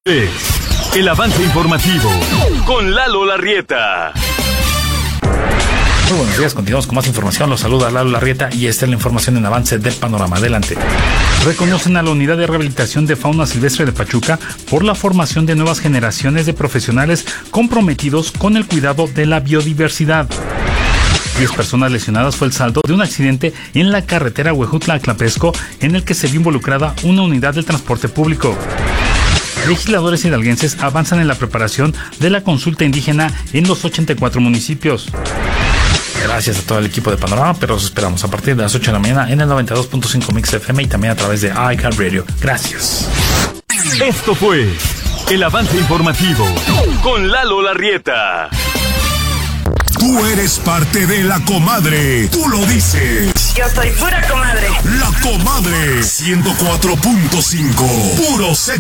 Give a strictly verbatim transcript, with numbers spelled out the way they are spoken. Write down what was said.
El avance informativo con Lalo Larrieta. Muy buenos días, continuamos con más información. Los saluda Lalo Larrieta y esta es la información en avance del panorama. Adelante. Reconocen a la Unidad de Rehabilitación de Fauna Silvestre de Pachuca por la formación de nuevas generaciones de profesionales comprometidos con el cuidado de la biodiversidad. Diez personas lesionadas fue el saldo de un accidente en la carretera Huejutla-Tlapesco en el que se vio involucrada una unidad del transporte público. Legisladores hidalguenses avanzan en la preparación de la consulta indígena en los ochenta y cuatro municipios. Gracias a todo el equipo de Panorama, pero los esperamos a partir de las ocho de la mañana en el noventa y dos punto cinco Mix F M y también a través de iHeartRadio. Gracias. Esto fue el avance informativo con Lalo Larrieta. Tú eres parte de La Comadre. Tú lo dices. Yo soy pura comadre. La Comadre. ciento cuatro punto cinco. Puro sexo.